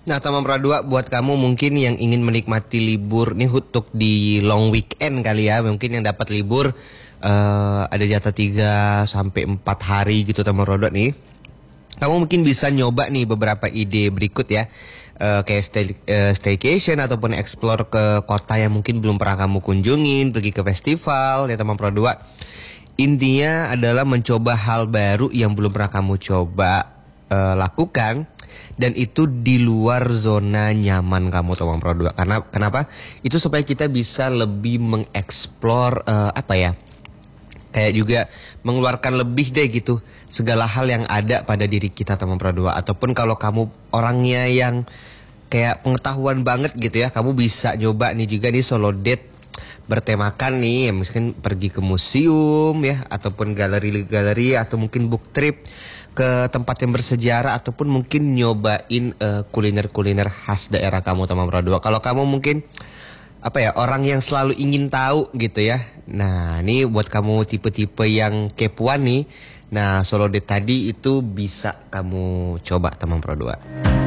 Nah, teman Pro 2, buat kamu mungkin yang ingin menikmati libur nih untuk di long weekend kali ya, mungkin yang dapat libur ada jatah 3 sampai 4 hari gitu teman Pro 2 nih. Kamu mungkin bisa nyoba nih beberapa ide berikut ya. Kayak staycation ataupun explore ke kota yang mungkin belum pernah kamu kunjungin, pergi ke festival ya teman Pro 2. Intinya adalah mencoba hal baru yang belum pernah kamu coba lakukan, dan itu di luar zona nyaman kamu teman Pro 2. Karena kenapa? Itu supaya kita bisa lebih mengeksplor apa ya? Kayak juga mengeluarkan lebih deh gitu segala hal yang ada pada diri kita teman Pro 2. Ataupun kalau kamu orangnya yang kayak pengetahuan banget gitu ya, kamu bisa nyoba nih juga nih solo date bertemakan nih, mungkin pergi ke museum ya, ataupun galeri-galeri, atau mungkin book trip ke tempat yang bersejarah, ataupun mungkin nyobain kuliner-kuliner khas daerah kamu teman Pro 2. Kalau kamu mungkin apa ya, orang yang selalu ingin tahu gitu ya. Nah, ini buat kamu tipe-tipe yang kepoan nih. Nah, solo date tadi itu bisa kamu coba teman Pro 2.